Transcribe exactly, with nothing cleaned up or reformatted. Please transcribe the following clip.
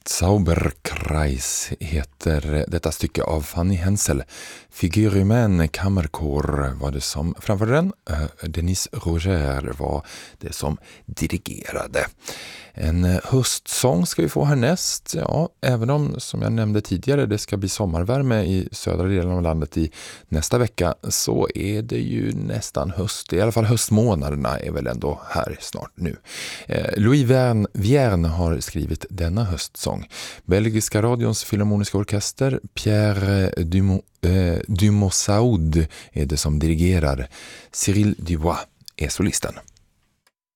Zauberkreis heter detta stycke av Fanny Hensel. Figurumän kammarkår var det som framförde den. Denise Roger var det som dirigerade. En höstsång ska vi få härnäst. Ja, även om, som jag nämnde tidigare, det ska bli sommarvärme i södra delen av landet i nästa vecka, så är det ju nästan höst. I alla fall höstmånaderna är väl ändå här snart nu. Eh, Louis Verne, Vierne har skrivit denna höstsång. Belgiska radions filharmoniska orkester, Pierre Dumont, eh, Dumont Saoud är det som dirigerar. Cyril Dubois är solisten.